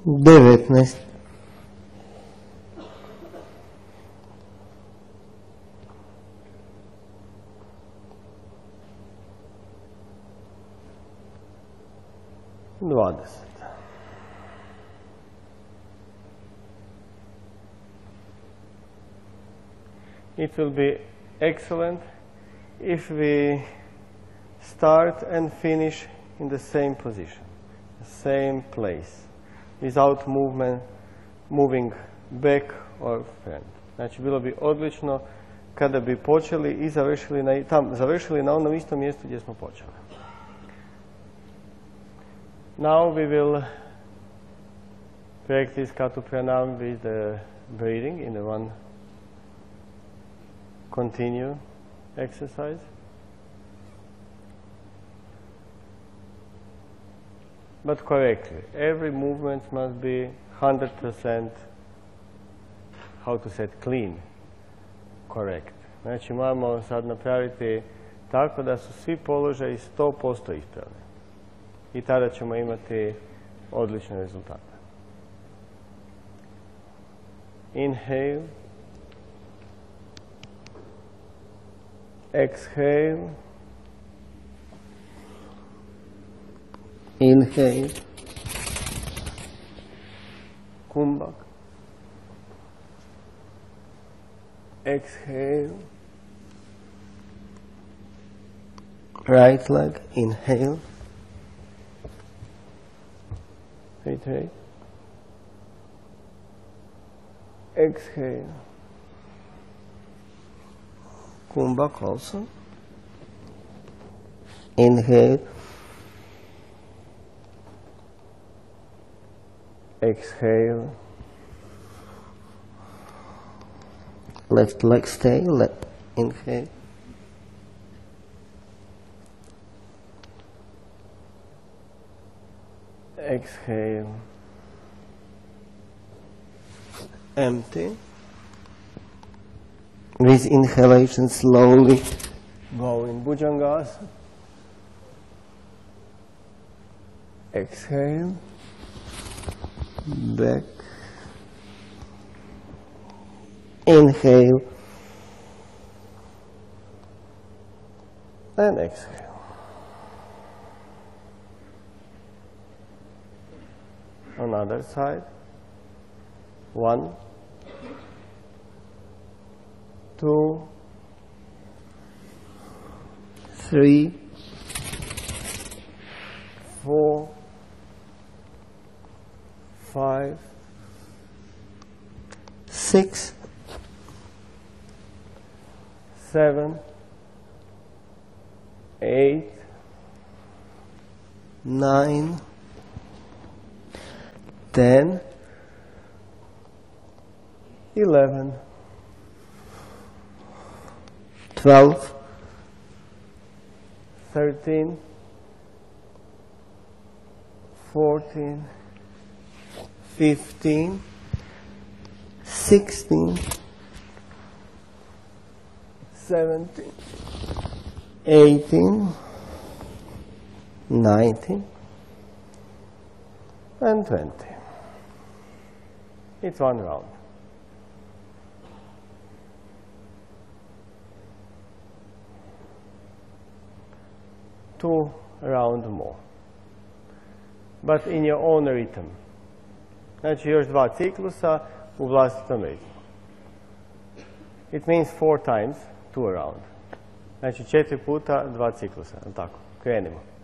19. It will be excellent if we start and finish in the same position, the same place, without moving back or front. Znači, bilo bi odlično kada bi počeli i završili na onom istom mjestu gdje smo počeli. Now we will practice Katu Pranam with the breathing in the one continue exercise. But correctly. Every movement must be 100%, how to say, clean, correct. Znači, moramo sad napraviti tako da su svi položaji 100% ispravni. I tada ćemo imati odlične rezultate. Inhale. Exhale. Inhale. Kumbhak. Exhale. Right leg. Inhale. Retreat. Exhale. Kumbhak also. Inhale. Exhale. Left leg stay. Inhale. Exhale. Empty. With inhalation, slowly go in Bhujangasana. Exhale. Back. Inhale. And exhale. On the other side. 1, 2, 3, 4, 5, 6, 7, 8, 9, 10, 11, 12, 13, 14, 15, 16, 17, 18, 19, and 20. It's one round. Two round more. But in your own rhythm. Znači, još 2 ciklusa u vlastitom ritmu. It means 4 times, 2 around. Znači, 4 puta 2 ciklusa. Tako, krenimo.